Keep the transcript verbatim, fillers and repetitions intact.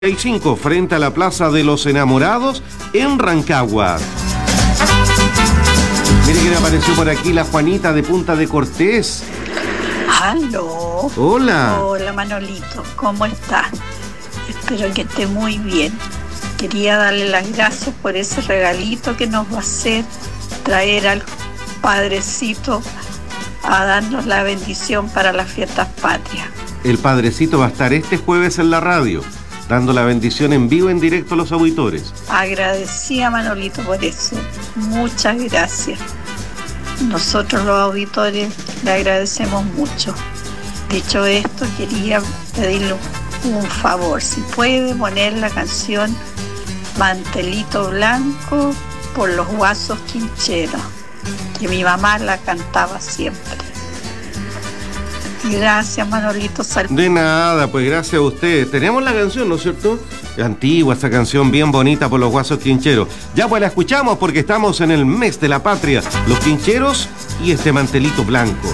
cinco frente a la Plaza de los Enamorados en Rancagua. Mire que me apareció por aquí la Juanita de Punta de Cortés. Aló. Hola. Hola Manolito, ¿cómo estás? Espero que esté muy bien. Quería darle las gracias por ese regalito que nos va a hacer traer al Padrecito a darnos la bendición para las fiestas patrias. El Padrecito va a estar este jueves en la radio, dando la bendición en vivo, en directo a los auditores. Agradecida Manolito por eso. Muchas gracias. Nosotros los auditores le agradecemos mucho. Dicho esto, quería pedirle un favor. Si puede poner la canción Mantelito Blanco por los Guasos Quincheros, que mi mamá la cantaba siempre. Gracias, Manolito. Sal- De nada, pues gracias a usted. Tenemos la canción, ¿no es cierto? Antigua esta canción, bien bonita por los Guasos Quincheros. Ya pues la escuchamos porque estamos en el mes de la patria. Los Quincheros y este Mantelito Blanco.